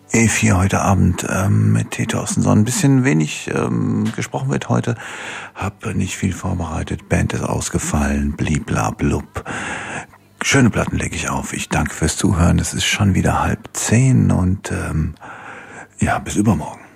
E4 heute Abend mit T. Thorsten Sohn. Ein bisschen wenig gesprochen wird heute. Hab nicht viel vorbereitet. Band ist ausgefallen. Bliblablub. Schöne Platten lege ich auf. Ich danke fürs Zuhören. Es ist schon wieder 9:30 und ja, bis übermorgen.